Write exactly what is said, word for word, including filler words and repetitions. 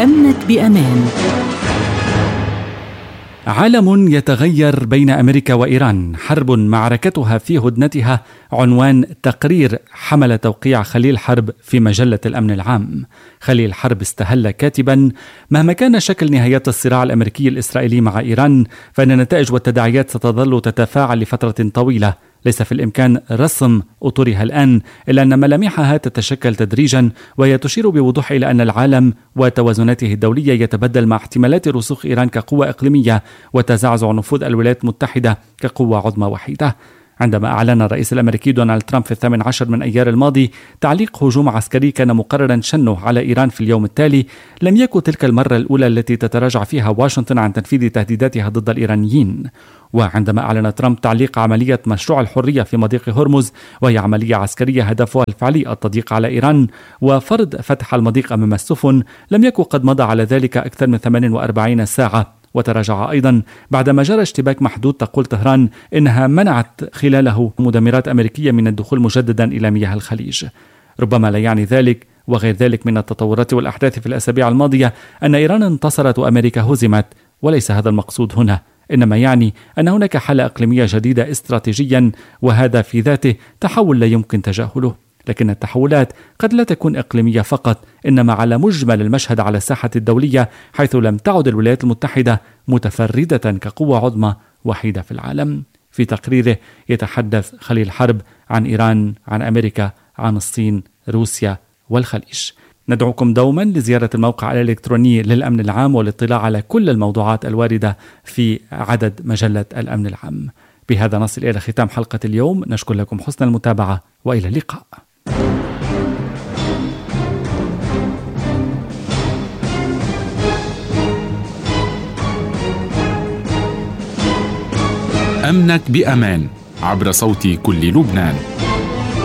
أمنك بأمان. عالم يتغير بين أمريكا وإيران، حرب معركتها في هدنتها عنوان تقرير حمل توقيع خليل حرب في مجلة الأمن العام. خليل حرب استهل كاتبا: مهما كان شكل نهايات الصراع الأمريكي الإسرائيلي مع إيران، فإن النتائج والتداعيات ستظل تتفاعل لفترة طويلة. ليس في الإمكان رسم أطرها الآن، إلا أن ملامحها تتشكل تدريجا، وهي تشير بوضوح إلى أن العالم وتوازناته الدولية يتبدل مع احتمالات رسوخ إيران كقوة إقليمية وتزعزع نفوذ الولايات المتحدة كقوة عظمى وحيدة. عندما أعلن الرئيس الأمريكي دونالد ترامب في الثامن عشر من أيار الماضي تعليق هجوم عسكري كان مقررا شنه على إيران في اليوم التالي، لم يكن تلك المرة الأولى التي تتراجع فيها واشنطن عن تنفيذ تهديداتها ضد الإيرانيين. وعندما أعلن ترامب تعليق عملية مشروع الحرية في مضيق هرمز، وهي عملية عسكرية هدفها الفعلي التضييق على إيران وفرض فتح المضيق أمام السفن، لم يكن قد مضى على ذلك أكثر من ثمانية وأربعين ساعة. وتراجع أيضا بعدما جرى اشتباك محدود تقول طهران إنها منعت خلاله مدمرات أمريكية من الدخول مجددا إلى مياه الخليج. ربما لا يعني ذلك وغير ذلك من التطورات والأحداث في الأسابيع الماضية أن إيران انتصرت وأمريكا هزمت، وليس هذا المقصود هنا، إنما يعني أن هناك حالة إقليمية جديدة استراتيجيا، وهذا في ذاته تحول لا يمكن تجاهله. لكن التحولات قد لا تكون إقليمية فقط، إنما على مجمل المشهد على الساحة الدولية، حيث لم تعد الولايات المتحدة متفردة كقوة عظمى وحيدة في العالم. في تقريره يتحدث خليل حرب عن إيران، عن أمريكا، عن الصين، روسيا والخليج. ندعوكم دوما لزيارة الموقع الإلكتروني للأمن العام والاطلاع على كل الموضوعات الواردة في عدد مجلة الأمن العام. بهذا نصل إلى ختام حلقة اليوم، نشكر لكم حسن المتابعة وإلى اللقاء. أمنك بأمان عبر صوت كل لبنان.